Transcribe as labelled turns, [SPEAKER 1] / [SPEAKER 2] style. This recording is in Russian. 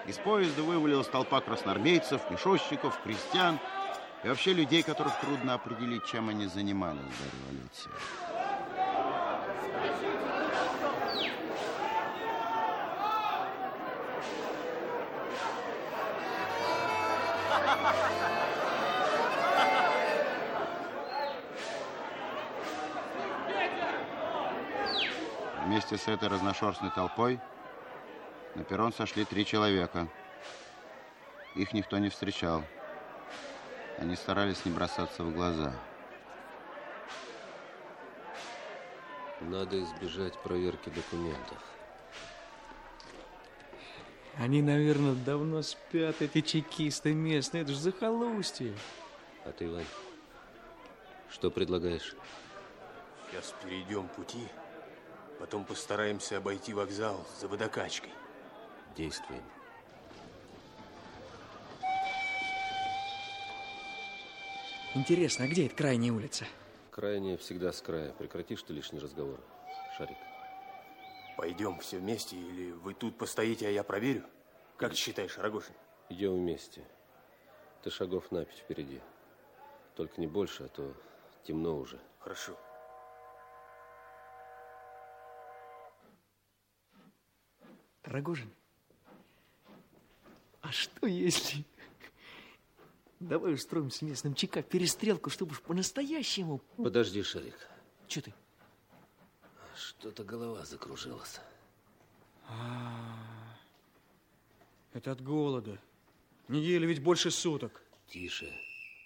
[SPEAKER 1] Из поезда вывалилась толпа красноармейцев, мешочников, крестьян и вообще людей, которых трудно определить, чем они занимались до революции. Вместе с этой разношерстной толпой на перрон сошли 3 человека. Их никто не встречал. Они старались не бросаться в глаза.
[SPEAKER 2] Надо избежать проверки документов.
[SPEAKER 3] Они, наверное, давно спят, эти чекисты местные. Это же захолустье.
[SPEAKER 2] А ты, Вань, что предлагаешь?
[SPEAKER 4] Сейчас перейдем пути, потом постараемся обойти вокзал за водокачкой.
[SPEAKER 2] Действуем.
[SPEAKER 3] Интересно, а где эта крайняя улица?
[SPEAKER 2] Крайняя всегда с края. Прекрати, что лишний разговор. Шарик.
[SPEAKER 4] Пойдем все вместе, или вы тут постоите, а я проверю? Как ты считаешь, Рогожин?
[SPEAKER 2] Идем вместе. Ты шагов на 5 впереди. Только не больше, а то темно уже.
[SPEAKER 4] Хорошо.
[SPEAKER 3] Рогожин, а что если... Давай устроим с местным ЧК перестрелку, чтобы уж по-настоящему...
[SPEAKER 2] Подожди, Шарик.
[SPEAKER 3] Че ты?
[SPEAKER 2] Что-то голова закружилась.
[SPEAKER 3] Это от голода. Неделя ведь больше суток.
[SPEAKER 2] Тише.